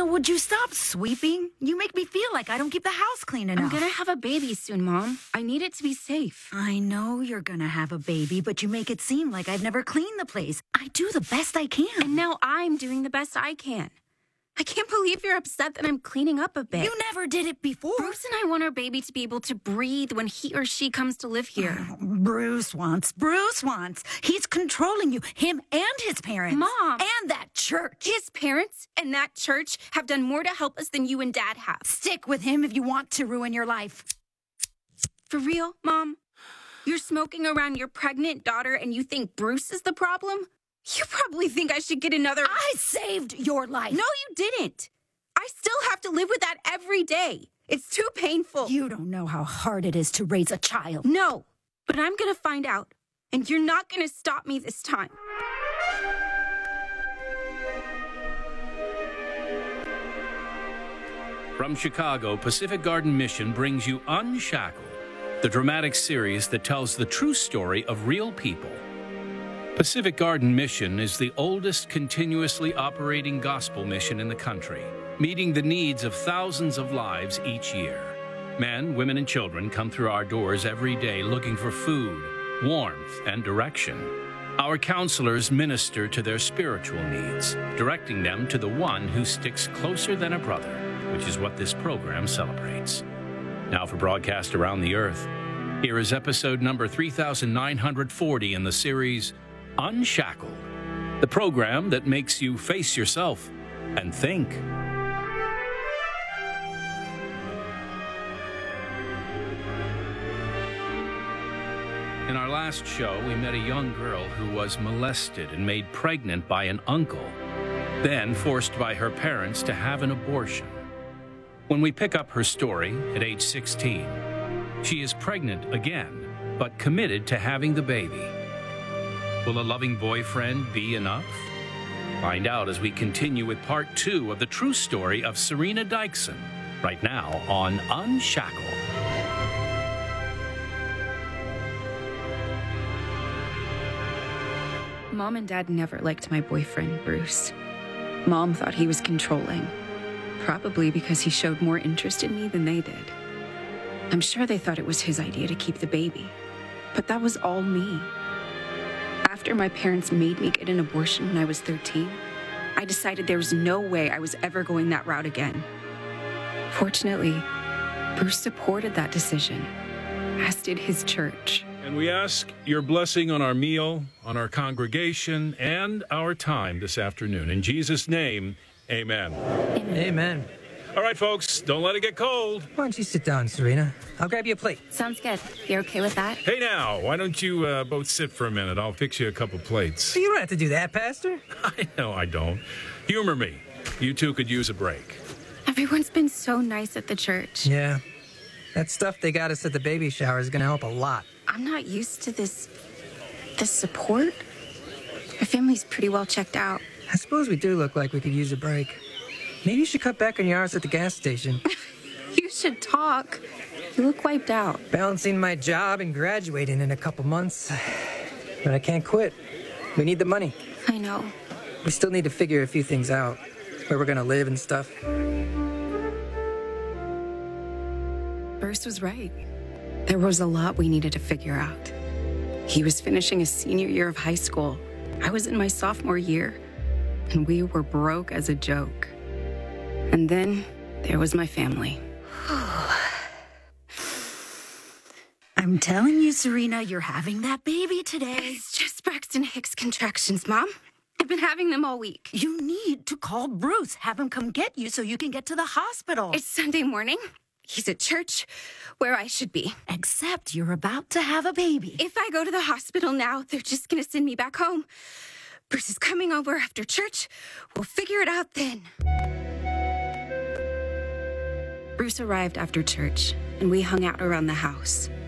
Serena, would you stop sweeping? You make me feel like I don't keep the house clean enough. I'm gonna have a baby soon, Mom. I need it to be safe. I know you're gonna have a baby, but you make it seem like I've never cleaned the place. I do the best I can. And now I'm doing the best I can. I can't believe you're upset that I'm cleaning up a bit. You never did it before. Bruce and I want our baby to be able to breathe when he or she comes to live here. Bruce wants. He's controlling you, him and his parents. Mom. And that church. His parents and that church have done more to help us than you and Dad have. Stick with him if you want to ruin your life. For real, Mom? You're smoking around your pregnant daughter and you think Bruce is the problem? You probably think I should get another... I saved your life. No, you didn't. I still have to live with that every day. It's too painful. You don't know how hard it is to raise a child. No, but I'm going to find out. And you're not going to stop me this time. From Chicago, Pacific Garden Mission brings you Unshackled, the dramatic series that tells the true story of real people. Pacific Garden Mission is the oldest continuously operating gospel mission in the country, meeting the needs of thousands of lives each year. Men, women, and children come through our doors every day looking for food, warmth, and direction. Our counselors minister to their spiritual needs, directing them to the one who sticks closer than a brother, which is what this program celebrates. Now for broadcast around the earth, here is episode number 3940 in the series Unshackled, the program that makes you face yourself and think. In our last show, we met a young girl who was molested and made pregnant by an uncle, then forced by her parents to have an abortion. When we pick up her story at age 16, she is pregnant again, but committed to having the baby. Will a loving boyfriend be enough? Find out as we continue with part 2 of the true story of Serena Dykson, right now on Unshackled. Mom and Dad never liked my boyfriend, Bruce. Mom thought he was controlling, probably because he showed more interest in me than they did. I'm sure they thought it was his idea to keep the baby, but that was all me. After my parents made me get an abortion when I was 13, I decided there was no way I was ever going that route again. Fortunately, Bruce supported that decision, as did his church. And we ask your blessing on our meal, on our congregation, and our time this afternoon. In Jesus' name, amen. Amen. All right, folks, don't let it get cold. Why don't you sit down, Serena? I'll grab you a plate. Sounds good. You're okay with that? Hey, now, why don't you both sit for a minute? I'll fix you a couple plates. You don't have to do that, Pastor. I know I don't. Humor me. You two could use a break. Everyone's been so nice at the church. Yeah. That stuff they got us at the baby shower is going to help a lot. I'm not used to this support. My family's pretty well checked out. I suppose we do look like we could use a break. Maybe you should cut back on your hours at the gas station. You should talk. You look wiped out. Balancing my job and graduating in a couple months. But I can't quit. We need the money. I know. We still need to figure a few things out. Where we're going to live and stuff. Bruce was right. There was a lot we needed to figure out. He was finishing his senior year of high school. I was in my sophomore year. And we were broke as a joke. And then there was my family. I'm telling you, Serena, you're having that baby today. It's just Braxton Hicks contractions, Mom. I've been having them all week. You need to call Bruce. Have him come get you so you can get to the hospital. It's Sunday morning. He's at church, where I should be. Except you're about to have a baby. If I go to the hospital now, they're just going to send me back home. Bruce is coming over after church. We'll figure it out then. Bruce arrived after church, and we hung out around the house.